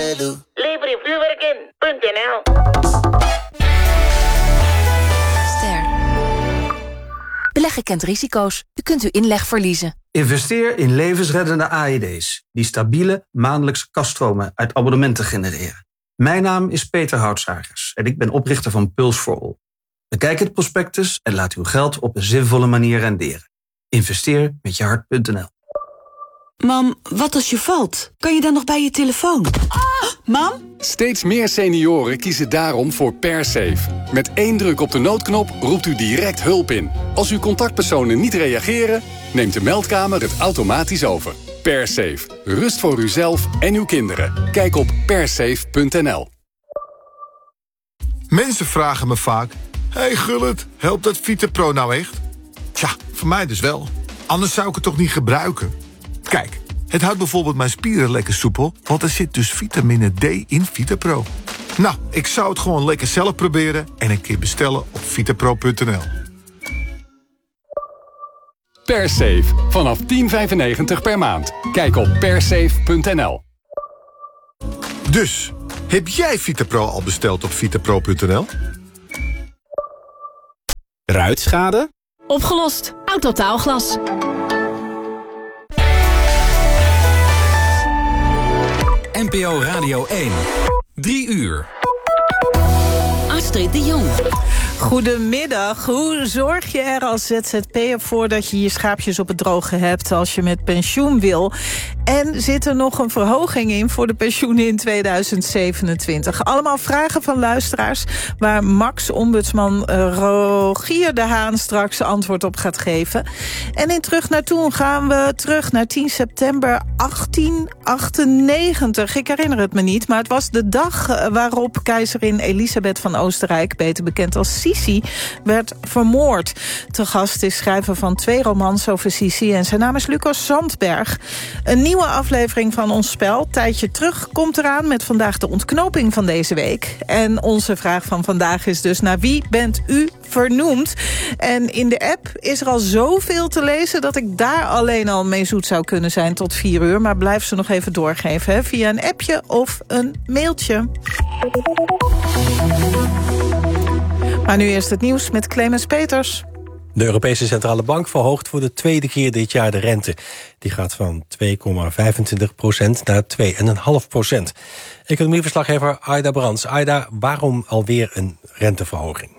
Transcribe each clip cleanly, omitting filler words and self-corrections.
Lever je vuurwerk in.nl. Beleggen kent risico's. U kunt uw inleg verliezen. Investeer in levensreddende AED's... die stabiele maandelijkse kaststromen uit abonnementen genereren. Mijn naam is Peter Houtsagers en ik ben oprichter van Pulse for All. Bekijk het prospectus en laat uw geld op een zinvolle manier renderen. Investeer met je hart.nl. Mam, wat als je valt? Kan je dan nog bij je telefoon? Mam? Steeds meer senioren kiezen daarom voor PerSafe. Met 1 druk op de noodknop roept u direct hulp in. Als uw contactpersonen niet reageren, neemt de meldkamer het automatisch over. PerSafe. Rust voor uzelf en uw kinderen. Kijk op persafe.nl. Mensen vragen me vaak... Hey Gullit, helpt dat VitaPro nou echt? Tja, voor mij dus wel. Anders zou ik het toch niet gebruiken? Kijk, het houdt bijvoorbeeld mijn spieren lekker soepel... want er zit dus vitamine D in VitaPro. Nou, ik zou het gewoon lekker zelf proberen... en een keer bestellen op vitapro.nl. PerSafe. Vanaf €10,95 per maand. Kijk op persafe.nl. Dus, heb jij VitaPro al besteld op vitapro.nl? Ruitschade? Opgelost. Autotaalglas. NPO Radio 1. 3 uur. Astrid de Jong. Goedemiddag. Hoe zorg je er als ZZP'er voor dat je je schaapjes op het droge hebt als je met pensioen wil? En zit er nog een verhoging in voor de pensioenen in 2027? Allemaal vragen van luisteraars waar Max-ombudsman Rogier de Haan straks antwoord op gaat geven. En in Terug Naartoe gaan we terug naar 10 september 1898. Ik herinner het me niet, maar het was de dag waarop keizerin Elisabeth van Oostenrijk, beter bekend als Sisi, werd vermoord. Te gast is schrijver van 2 romans over Sisi en zijn naam is Lucas Zandberg. Een nieuwe aflevering van ons spel, Tijdje Terug, komt eraan met vandaag de ontknoping van deze week. En onze vraag van vandaag is dus: naar wie bent u vernoemd? En in de app is er al zoveel te lezen dat ik daar alleen al mee zoet zou kunnen zijn tot 4 uur. Maar blijf ze nog even doorgeven, hè, via een appje of een mailtje. Maar nu eerst het nieuws met Clemens Peters. De Europese Centrale Bank verhoogt voor de 2e keer dit jaar de rente. Die gaat van 2,25% naar 2,5%. Economieverslaggever Aida Brands. Aida, waarom alweer een renteverhoging?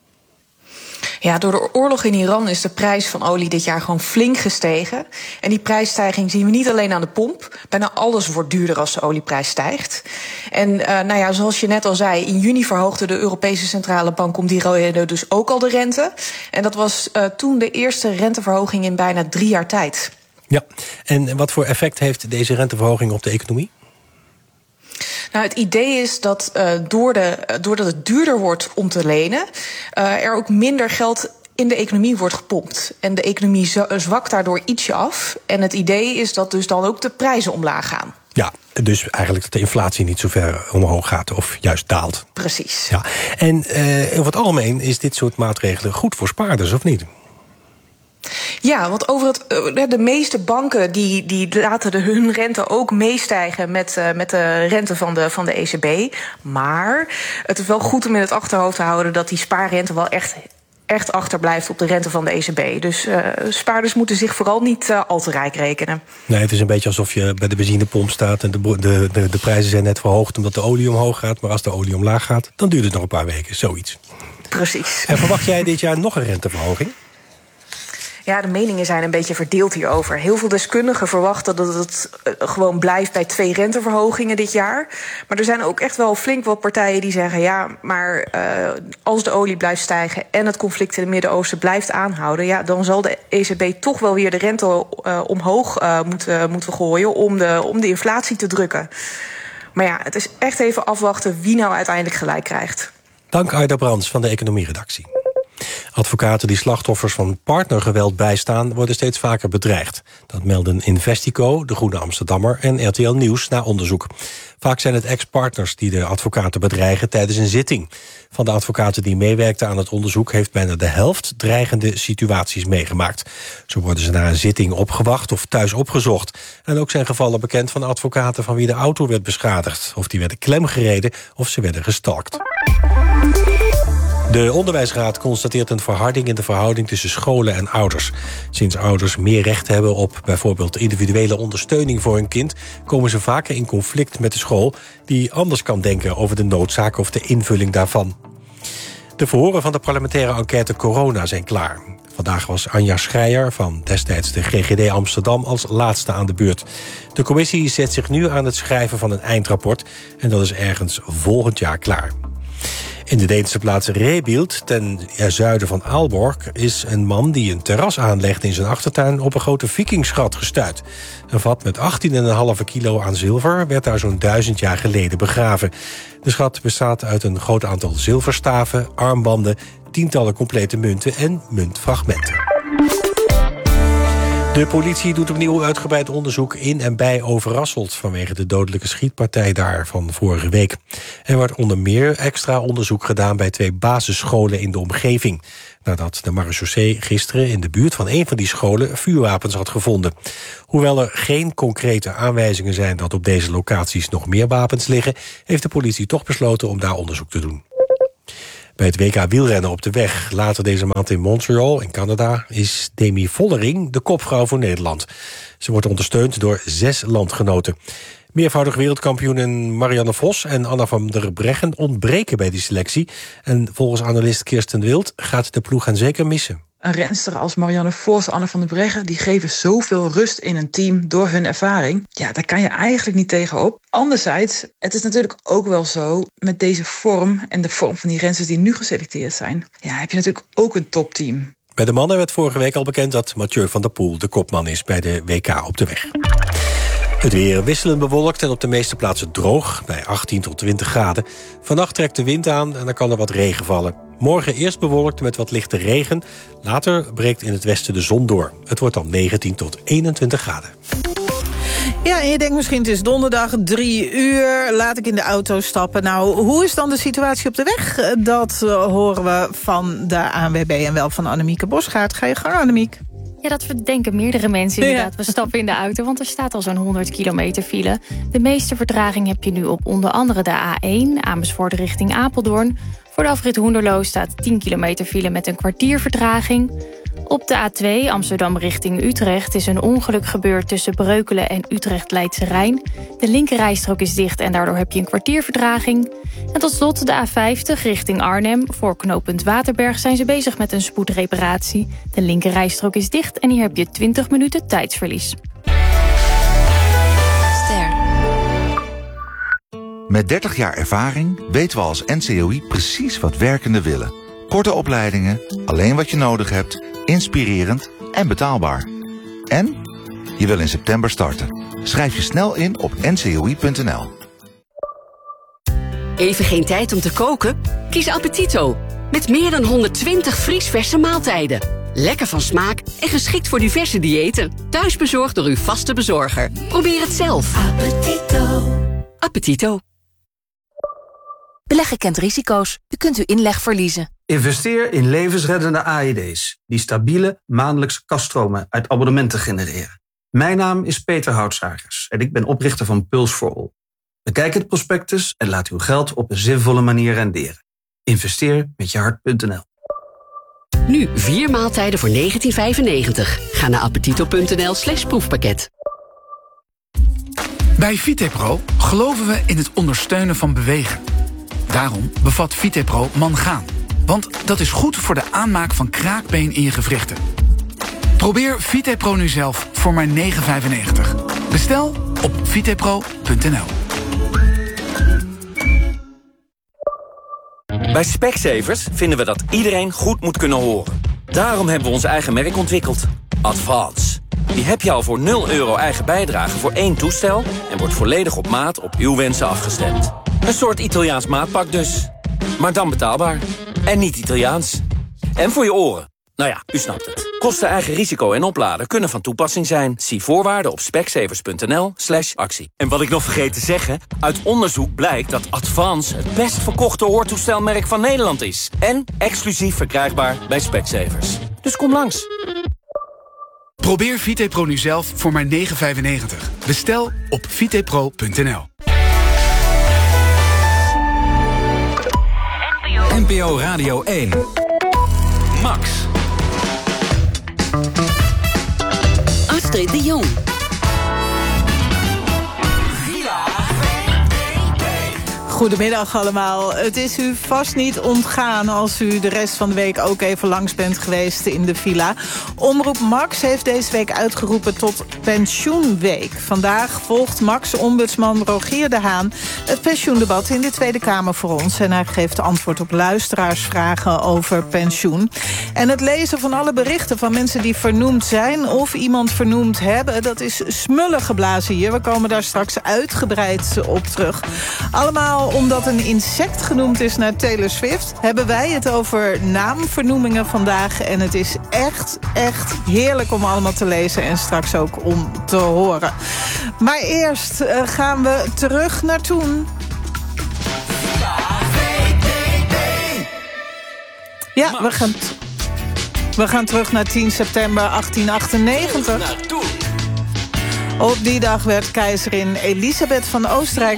Ja, door de oorlog in Iran is de prijs van olie dit jaar gewoon flink gestegen. En die prijsstijging zien we niet alleen aan de pomp. Bijna alles wordt duurder als de olieprijs stijgt. En zoals je net al zei, in juni verhoogde de Europese Centrale Bank om die reden dus ook al de rente. En dat was toen de eerste renteverhoging in bijna 3 jaar tijd. Ja, en wat voor effect heeft deze renteverhoging op de economie? Nou, het idee is dat doordat het duurder wordt om te lenen, er ook minder geld in de economie wordt gepompt. En de economie zwakt daardoor ietsje af. En het idee is dat dus dan ook de prijzen omlaag gaan. Ja, dus eigenlijk dat de inflatie niet zo ver omhoog gaat of juist daalt. Precies. Ja. En over het algemeen is dit soort maatregelen goed voor spaarders, of niet? Ja, want de meeste banken die laten hun rente ook meestijgen met de rente van de ECB. Maar het is wel goed om in het achterhoofd te houden dat die spaarrente wel echt achterblijft op de rente van de ECB. Dus spaarders moeten zich vooral niet al te rijk rekenen. Nee, het is een beetje alsof je bij de benzinepomp staat en de prijzen zijn net verhoogd omdat de olie omhoog gaat. Maar als de olie omlaag gaat, dan duurt het nog een paar weken, zoiets. Precies. En verwacht jij dit jaar nog een renteverhoging? Ja, de meningen zijn een beetje verdeeld hierover. Heel veel deskundigen verwachten dat het gewoon blijft bij 2 renteverhogingen dit jaar. Maar er zijn ook echt wel flink wat partijen die zeggen, ja, maar als de olie blijft stijgen en het conflict in het Midden-Oosten blijft aanhouden, ja, dan zal de ECB toch wel weer de rente omhoog moeten gooien om de inflatie te drukken. Maar ja, het is echt even afwachten wie nou uiteindelijk gelijk krijgt. Dank Aida Brands van de economieredactie. Advocaten die slachtoffers van partnergeweld bijstaan worden steeds vaker bedreigd. Dat melden Investico, De Groene Amsterdammer en RTL Nieuws na onderzoek. Vaak zijn het ex-partners die de advocaten bedreigen tijdens een zitting. Van de advocaten die meewerkten aan het onderzoek heeft bijna de helft dreigende situaties meegemaakt. Zo worden ze na een zitting opgewacht of thuis opgezocht. En ook zijn gevallen bekend van advocaten van wie de auto werd beschadigd, of die werden klemgereden of ze werden gestalkt. De Onderwijsraad constateert een verharding in de verhouding tussen scholen en ouders. Sinds ouders meer recht hebben op bijvoorbeeld individuele ondersteuning voor hun kind, komen ze vaker in conflict met de school die anders kan denken over de noodzaak of de invulling daarvan. De verhoren van de parlementaire enquête Corona zijn klaar. Vandaag was Anja Schreier van destijds de GGD Amsterdam als laatste aan de beurt. De commissie zet zich nu aan het schrijven van een eindrapport en dat is ergens volgend jaar klaar. In de Deense plaats Rebild, ten zuiden van Aalborg, is een man die een terras aanlegt in zijn achtertuin op een grote vikingschat gestuit. Een vat met 18,5 kilo aan zilver werd daar zo'n 1000 jaar geleden begraven. De schat bestaat uit een groot aantal zilverstaven, armbanden, tientallen complete munten en muntfragmenten. De politie doet opnieuw uitgebreid onderzoek in en bij Overasselt vanwege de dodelijke schietpartij daar van vorige week. Er wordt onder meer extra onderzoek gedaan bij 2 basisscholen in de omgeving, nadat de marechaussee gisteren in de buurt van een van die scholen vuurwapens had gevonden. Hoewel er geen concrete aanwijzingen zijn dat op deze locaties nog meer wapens liggen, heeft de politie toch besloten om daar onderzoek te doen. Bij het WK wielrennen op de weg later deze maand in Montreal in Canada is Demi Vollering de kopvrouw voor Nederland. Ze wordt ondersteund door 6 landgenoten. Meervoudig wereldkampioenen Marianne Vos en Anna van der Breggen ontbreken bij die selectie. En volgens analist Kirsten Wild gaat de ploeg hen zeker missen. Een renster als Marianne Vos, Anna van der Breggen, die geven zoveel rust in een team door hun ervaring. Ja, daar kan je eigenlijk niet tegenop. Anderzijds, het is natuurlijk ook wel zo, met deze vorm en de vorm van die rensters die nu geselecteerd zijn, ja, heb je natuurlijk ook een topteam. Bij de mannen werd vorige week al bekend dat Mathieu van der Poel de kopman is bij de WK op de weg. Het weer wisselend bewolkt en op de meeste plaatsen droog, bij 18 tot 20 graden. Vannacht trekt de wind aan en dan kan er wat regen vallen. Morgen eerst bewolkt met wat lichte regen. Later breekt in het westen de zon door. Het wordt dan 19 tot 21 graden. Ja, en je denkt misschien het is donderdag 3 uur, laat ik in de auto stappen. Nou, hoe is dan de situatie op de weg? Dat horen we van de ANWB en wel van Annemieke Bosgaard. Ga je gang, Annemiek. Ja, dat verdenken meerdere mensen inderdaad. We stappen in de auto, want er staat al zo'n 100 kilometer file. De meeste vertraging heb je nu op onder andere de A1, Amersfoort richting Apeldoorn. Voor de afrit Hoenderloo staat 10 kilometer file met een kwartier vertraging. Op de A2, Amsterdam richting Utrecht, is een ongeluk gebeurd tussen Breukelen en Utrecht-Leidse Rijn. De linkerrijstrook is dicht en daardoor heb je een kwartier vertraging. En tot slot de A50 richting Arnhem. Voor knooppunt Waterberg zijn ze bezig met een spoedreparatie. De linkerrijstrook is dicht en hier heb je 20 minuten tijdsverlies. Met 30 jaar ervaring weten we als NCOI precies wat werkenden willen. Korte opleidingen, alleen wat je nodig hebt, inspirerend en betaalbaar. En je wil in september starten. Schrijf je snel in op ncoi.nl. Even geen tijd om te koken? Kies Appetito. Met meer dan 120 vriesverse maaltijden. Lekker van smaak en geschikt voor diverse diëten. Thuisbezorgd door uw vaste bezorger. Probeer het zelf. Appetito. Appetito. Beleggen kent risico's. U kunt uw inleg verliezen. Investeer in levensreddende AED's die stabiele maandelijkse kaststromen uit abonnementen genereren. Mijn naam is Peter Houtsagers en ik ben oprichter van Pulse for All. Bekijk het prospectus en laat uw geld op een zinvolle manier renderen. Investeer met je hart.nl. Nu 4 maaltijden voor €19,95. Ga naar appetito.nl/proefpakket. Bij Vitepro geloven we in het ondersteunen van bewegen. Daarom bevat Vitepro mangaan. Want dat is goed voor de aanmaak van kraakbeen in je gewrichten. Probeer Vitepro nu zelf voor maar €9,95. Bestel op vitepro.nl. Bij Specsavers vinden we dat iedereen goed moet kunnen horen. Daarom hebben we ons eigen merk ontwikkeld. Advance. Die heb je al voor €0 eigen bijdrage voor 1 toestel en wordt volledig op maat op uw wensen afgestemd. Een soort Italiaans maatpak dus. Maar dan betaalbaar. En niet Italiaans. En voor je oren. Nou ja, u snapt het. Kosten, eigen risico en opladen kunnen van toepassing zijn. Zie voorwaarden op specsavers.nl/actie. En wat ik nog vergeet te zeggen, uit onderzoek blijkt dat Advance het best verkochte hoortoestelmerk van Nederland is. En exclusief verkrijgbaar bij Specsavers. Dus kom langs. Probeer VitePro nu zelf voor maar €9,95. Bestel op vitepro.nl. NPO Radio 1. Max. Astrid de Jong. Goedemiddag allemaal. Het is u vast niet ontgaan als u de rest van de week ook even langs bent geweest in de villa. Omroep Max heeft deze week uitgeroepen tot Pensioenweek. Vandaag volgt Max-ombudsman Rogier de Haan het pensioendebat in de Tweede Kamer voor ons. En hij geeft antwoord op luisteraarsvragen over pensioen. En het lezen van alle berichten van mensen die vernoemd zijn of iemand vernoemd hebben, dat is smullen geblazen hier. We komen daar straks uitgebreid op terug. Allemaal omdat een insect genoemd is naar Taylor Swift, hebben wij het over naamvernoemingen vandaag. En het is echt heerlijk om allemaal te lezen en straks ook om te horen. Maar eerst gaan we terug naar toen. Ja, we gaan terug naar 10 september 1898. Op die dag werd keizerin Elisabeth van Oostenrijk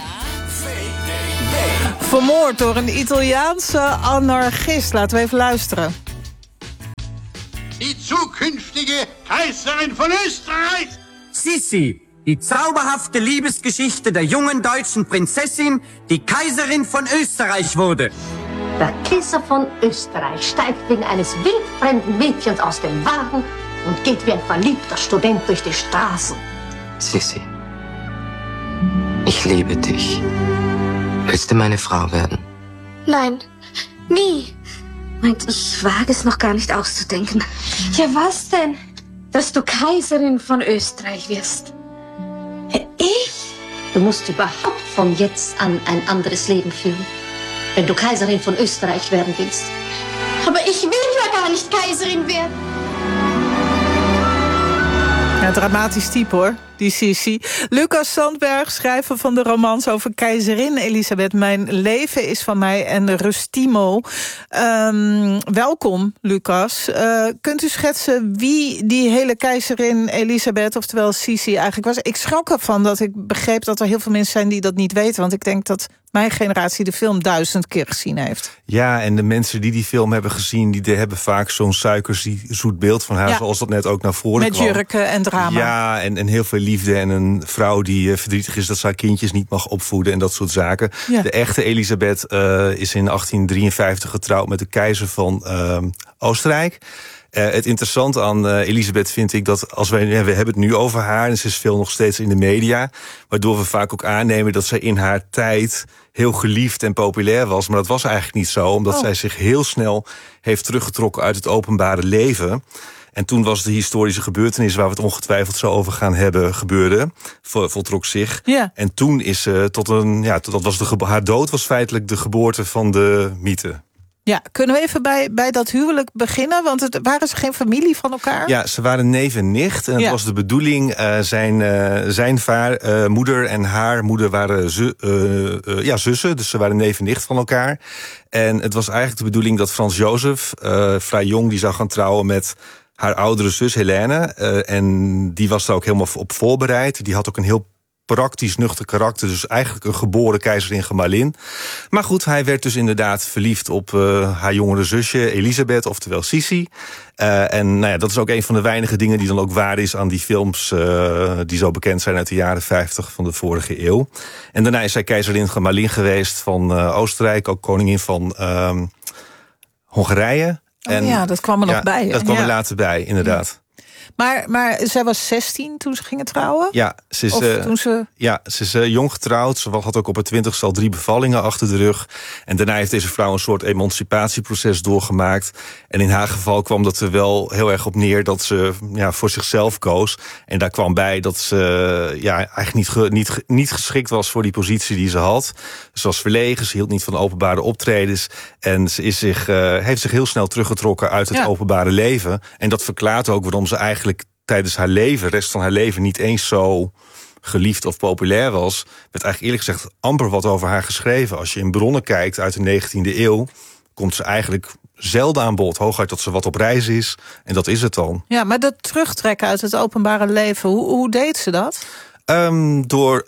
vermoord door een Italiaanse anarchist. Laten we even luisteren. Die zukünftige Kaiserin von Österreich! Sissi, die zauberhafte Liebesgeschichte der jungen deutschen Prinzessin, die Kaiserin von Österreich wurde. Der Kaiser von Österreich steigt wegen eines wildfremden Mädchens aus dem Wagen und geht wie ein verliebter Student durch die Straßen. Sissi, ich liebe dich. Willst du meine Frau werden? Nein, nie. Meint, ich wage es noch gar nicht auszudenken. Ja, was denn? Dass du Kaiserin von Österreich wirst. Ich? Du musst überhaupt von jetzt an ein anderes Leben führen, wenn du Kaiserin von Österreich werden willst. Aber ich will ja gar nicht Kaiserin werden. Ja, dramatisch type hoor, die Sissi. Lucas Sandberg, schrijver van de romans over keizerin Elisabeth. Mijn leven is van mij en Rustimo. Welkom, Lucas. Kunt u schetsen wie die hele keizerin Elisabeth, oftewel Sissi, eigenlijk was? Ik schrok ervan dat ik begreep dat er heel veel mensen zijn die dat niet weten. Want ik denk dat mijn generatie de film 1000 keer gezien heeft. Ja, en de mensen die film hebben gezien, die hebben vaak zo'n suikerzoet beeld van haar, ja, zoals dat net ook naar voren kwam. Met jurken en drama. Ja, en heel veel liefde en een vrouw die verdrietig is dat ze haar kindjes niet mag opvoeden en dat soort zaken. Ja. De echte Elisabeth is in 1853 getrouwd met de keizer van Oostenrijk. Het interessante aan Elisabeth vind ik dat we hebben het nu over haar en ze is veel nog steeds in de media, waardoor we vaak ook aannemen dat zij in haar tijd heel geliefd en populair was. Maar dat was eigenlijk niet zo, omdat zij zich heel snel heeft teruggetrokken uit het openbare leven. En toen was de historische gebeurtenis waar we het ongetwijfeld zo over gaan hebben gebeurde, voltrok zich. Ja. En toen is ze haar dood was feitelijk de geboorte van de mythe. Ja, kunnen we even bij dat huwelijk beginnen? Want waren ze geen familie van elkaar? Ja, ze waren neef en nicht. En het was de bedoeling, zijn moeder en haar moeder waren zussen. Dus ze waren neef en nicht van elkaar. En het was eigenlijk de bedoeling dat Frans Jozef, vrij jong, die zou gaan trouwen met haar oudere zus Helene. En die was daar ook helemaal op voorbereid. Die had ook een heel praktisch nuchter karakter, dus eigenlijk een geboren keizerin Gemalin. Maar goed, hij werd dus inderdaad verliefd op haar jongere zusje Elisabeth, oftewel Sissi. En dat is ook een van de weinige dingen die dan ook waar is aan die films die zo bekend zijn uit de jaren 50 van de vorige eeuw. En daarna is zij keizerin Gemalin geweest van Oostenrijk, ook koningin van Hongarije. Dat kwam er nog bij. Dat kwam er later bij, inderdaad. Maar zij was 16 toen ze gingen trouwen? Ja, ze is jong getrouwd. Ze had ook op haar 20ste al 3 bevallingen achter de rug. En daarna heeft deze vrouw een soort emancipatieproces doorgemaakt. En in haar geval kwam dat er wel heel erg op neer dat ze voor zichzelf koos. En daar kwam bij dat ze eigenlijk niet geschikt was voor die positie die ze had. Ze was verlegen, ze hield niet van openbare optredens. En ze heeft zich heel snel teruggetrokken uit het openbare leven. En dat verklaart ook waarom ze eigenlijk tijdens haar leven, de rest van haar leven, niet eens zo geliefd of populair was. Werd eigenlijk eerlijk gezegd amper wat over haar geschreven. Als je in bronnen kijkt uit de 19e eeuw, komt ze eigenlijk zelden aan bod. Hooguit dat ze wat op reis is. En dat is het dan. Ja, maar dat terugtrekken uit het openbare leven, hoe deed ze dat? Door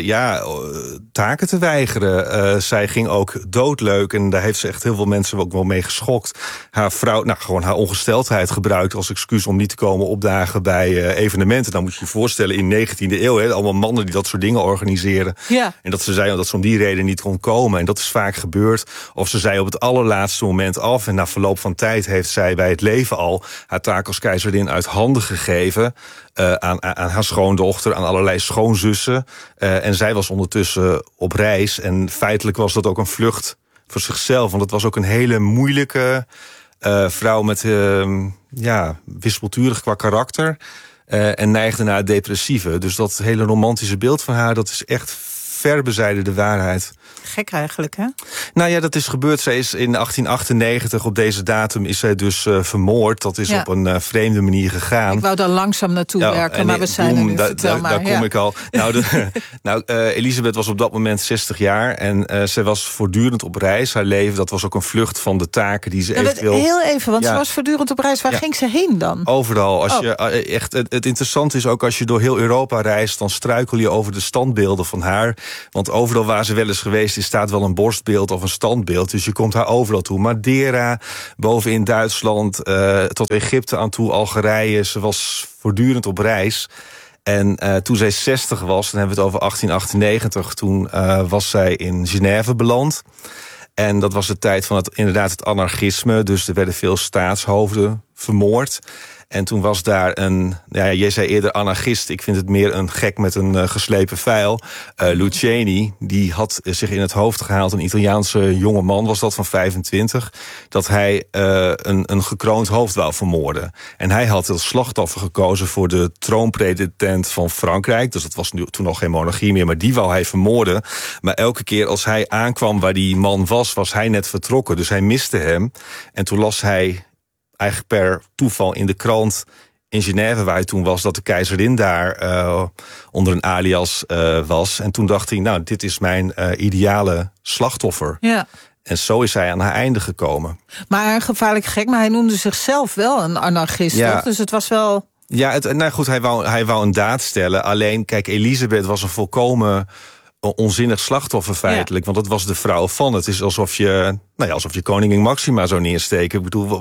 taken te weigeren. Zij ging ook doodleuk. En daar heeft ze echt heel veel mensen ook wel mee geschokt. Haar vrouw, gewoon haar ongesteldheid gebruikt als excuus om niet te komen opdagen bij evenementen. Dan moet je je voorstellen in de 19e eeuw, allemaal mannen die dat soort dingen organiseren. Ja. En dat ze zei dat ze om die reden niet kon komen. En dat is vaak gebeurd. Of ze zei op het allerlaatste moment af. En na verloop van tijd heeft zij bij het leven al haar taak als keizerin uit handen gegeven. Aan haar schoondochter, aan allerlei schoonzussen. En zij was ondertussen op reis. En feitelijk was dat ook een vlucht voor zichzelf. Want het was ook een hele moeilijke vrouw met wispelturig qua karakter. En neigde naar het depressieve. Dus dat hele romantische beeld van haar, dat is echt ver bezijden de waarheid. Gek eigenlijk, hè? Nou ja, dat is gebeurd. Zij is in 1898, op deze datum, is zij dus vermoord. Dat is op een vreemde manier gegaan. Ik wou daar langzaam naartoe werken, maar we zijn er nu. Daar kom ik al. Elisabeth was op dat moment 60 jaar. En zij was voortdurend op reis. Haar leven, dat was ook een vlucht van de taken die ze eventueel... Heel even, want ze was voortdurend op reis. Waar ging ze heen dan? Overal. Het interessante is ook, als je door heel Europa reist, dan struikel je over de standbeelden van haar. Want overal waar ze wel is geweest, staat wel een borstbeeld of een standbeeld. Dus je komt haar overal toe. Madeira, boven in Duitsland, tot Egypte aan toe, Algerije. Ze was voortdurend op reis. En toen zij 60 was, dan hebben we het over 1898... toen was zij in Genève beland. En dat was de tijd van het anarchisme. Dus er werden veel staatshoofden vermoord. En toen was daar jij zei eerder anarchist. Ik vind het meer een gek met een geslepen vijl. Luciani, die had zich in het hoofd gehaald, een Italiaanse jonge man was dat van 25... dat hij een gekroond hoofd wou vermoorden. En hij had als slachtoffer gekozen voor de troonpredikant van Frankrijk. Dus dat was toen nog geen monarchie meer, maar die wou hij vermoorden. Maar elke keer als hij aankwam waar die man was hij net vertrokken. Dus hij miste hem. En toen las hij eigenlijk per toeval in de krant in Genève, waar hij toen was, dat de keizerin daar onder een alias was. En toen dacht hij, dit is mijn ideale slachtoffer. Ja. En zo is hij aan haar einde gekomen. Maar een gevaarlijk gek, maar hij noemde zichzelf wel een anarchist, toch? Dus het was wel... Ja, hij wou een daad stellen. Alleen, kijk, Elisabeth was een volkomen onzinnig slachtoffer feitelijk. Want dat was de vrouw van. Het is alsof je koningin Maxima zou neersteken. Ik bedoel,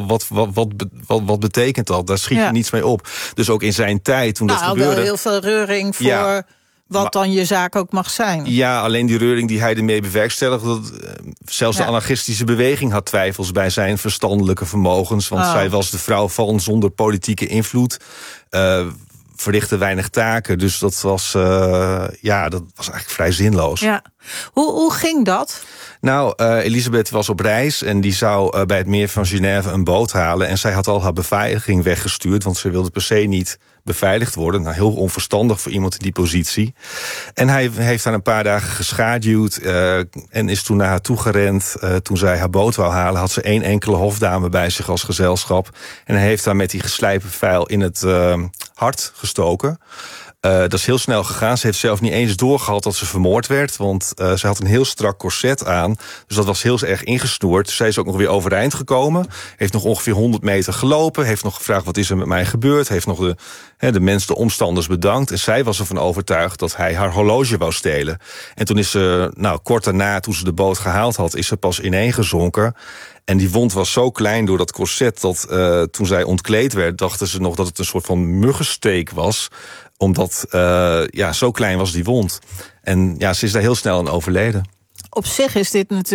wat betekent dat? Daar schiet je niets mee op. Dus ook in zijn tijd, toen dat gebeurde... wel heel veel reuring voor wat dan je zaak ook mag zijn. Ja, alleen die reuring die hij ermee bewerkstelligde... zelfs de anarchistische beweging had twijfels bij zijn verstandelijke vermogens. Want zij was de vrouw van zonder politieke invloed... verrichtte weinig taken, dus dat was eigenlijk vrij zinloos. Ja. Hoe ging dat? Elisabeth was op reis en die zou bij het meer van Genève een boot halen. En zij had al haar beveiliging weggestuurd, want ze wilde per se niet beveiligd worden. Heel onverstandig voor iemand in die positie. En hij heeft haar een paar dagen geschaduwd en is toen naar haar toe gerend. Toen zij haar boot wou halen, had ze 1 enkele hofdame bij zich als gezelschap. En hij heeft haar met die geslijpen vijl in het hart gestoken. Dat is heel snel gegaan. Ze heeft zelf niet eens doorgehad dat ze vermoord werd. Want ze had een heel strak corset aan. Dus dat was heel erg ingesnoerd. Zij is ook nog weer overeind gekomen. Heeft nog ongeveer 100 meter gelopen. Heeft nog gevraagd, wat is er met mij gebeurd? Heeft nog de mensen, de omstanders bedankt. En zij was ervan overtuigd dat hij haar horloge wou stelen. En toen is ze, kort daarna, toen ze de boot gehaald had... is ze pas ineengezonken. En die wond was zo klein door dat corset... dat toen zij ontkleed werd, dachten ze nog dat het een soort van muggensteek was... omdat, zo klein was die wond. En ze is daar heel snel aan overleden. Op zich is dit natuurlijk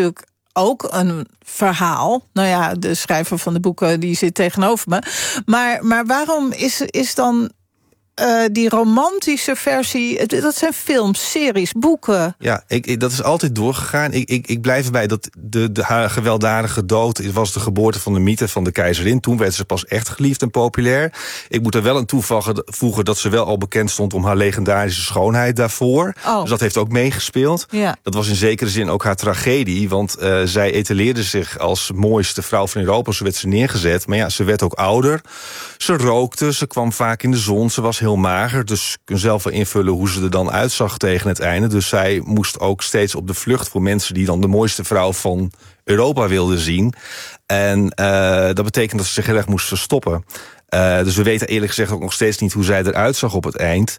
ook een verhaal. Nou ja, de schrijver van de boeken die zit tegenover me. Maar waarom is dan die romantische versie... Dat zijn films, series, boeken. Ja, dat is altijd doorgegaan. Ik blijf erbij dat haar gewelddadige dood was de geboorte van de mythe van de keizerin. Toen werd ze pas echt geliefd en populair. Ik moet er wel aan toevoegen dat ze wel al bekend stond om haar legendarische schoonheid daarvoor. Oh. Dus dat heeft ook meegespeeld. Ja. Dat was in zekere zin ook haar tragedie, want zij etaleerde zich als mooiste vrouw van Europa. Zo werd ze neergezet. Maar ja, ze werd ook ouder. Ze rookte, ze kwam vaak in de zon, ze was heel mager. Dus je kunt zelf wel invullen hoe ze er dan uitzag tegen het einde. Dus zij moest ook steeds op de vlucht voor mensen die dan de mooiste vrouw van Europa wilden zien. En dat betekent dat ze zich heel erg moest verstoppen. Dus we weten eerlijk gezegd ook nog steeds niet hoe zij eruit zag op het eind.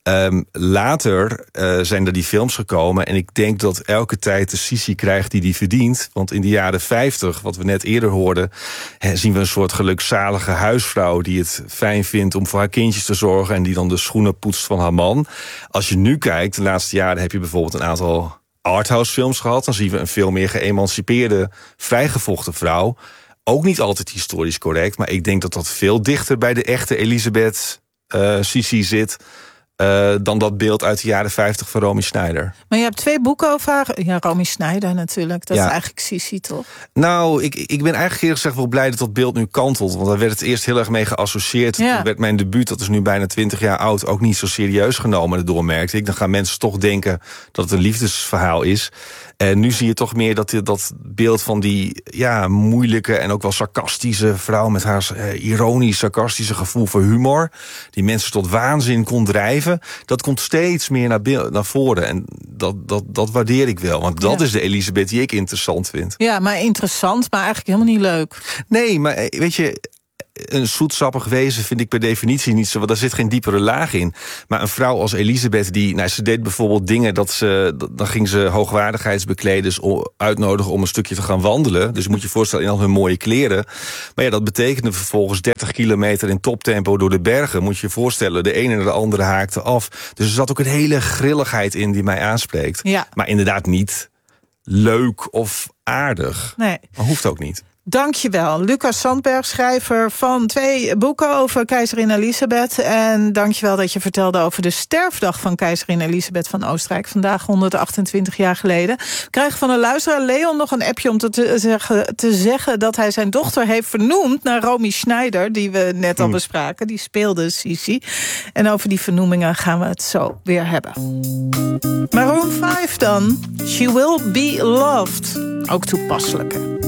Later zijn er die films gekomen. En ik denk dat elke tijd de Sisi krijgt die verdient. Want in de jaren 50, wat we net eerder hoorden, zien we een soort gelukzalige huisvrouw die het fijn vindt om voor haar kindjes te zorgen en die dan de schoenen poetst van haar man. Als je nu kijkt, de laatste jaren heb je bijvoorbeeld een aantal arthouse films gehad. Dan zien we een veel meer geëmancipeerde, vrijgevochten vrouw. Ook niet altijd historisch correct, maar ik denk dat dat veel dichter bij de echte Elisabeth Sisi zit dan dat beeld uit de jaren 50 van Romy Schneider. Maar je hebt 2 boeken over haar. Ja, Romy Schneider natuurlijk. Dat is eigenlijk Sisi, toch? Nou, ik ben eigenlijk eerlijk gezegd wel blij dat dat beeld nu kantelt. Want daar werd het eerst heel erg mee geassocieerd. Ja. Toen werd mijn debuut, dat is nu bijna 20 jaar oud, ook niet zo serieus genomen. Daardoor merkte ik. Dan gaan mensen toch denken dat het een liefdesverhaal is. En nu zie je toch meer dat beeld van die moeilijke en ook wel sarcastische vrouw met haar ironisch, sarcastische gevoel voor humor, die mensen tot waanzin kon drijven. Dat komt steeds meer naar voren. En dat waardeer ik wel. Want dat is de Elisabeth die ik interessant vind. Ja, maar interessant, maar eigenlijk helemaal niet leuk. Nee, maar weet je, een zoetsappig wezen vind ik per definitie niet zo, want daar zit geen diepere laag in. Maar een vrouw als Elisabeth, ze deed bijvoorbeeld dingen dan ging ze hoogwaardigheidsbekleders uitnodigen om een stukje te gaan wandelen. Dus je moet je voorstellen in al hun mooie kleren. Maar ja, dat betekende vervolgens 30 kilometer in toptempo door de bergen. Moet je je voorstellen, de ene en de andere haakte af. Dus er zat ook een hele grilligheid in die mij aanspreekt. Ja. Maar inderdaad niet leuk of aardig. Nee. Maar hoeft ook niet. Dankjewel, Lucas Sandberg, schrijver van 2 boeken over keizerin Elisabeth. En dankjewel dat je vertelde over de sterfdag van keizerin Elisabeth van Oostenrijk. Vandaag 128 jaar geleden. We krijgen van een luisteraar Leon nog een appje om te zeggen dat hij zijn dochter heeft vernoemd naar Romy Schneider, die we net al bespraken. Die speelde Sisi. En over die vernoemingen gaan we het zo weer hebben. Maroon 5 dan. She Will Be Loved. Ook toepasselijke.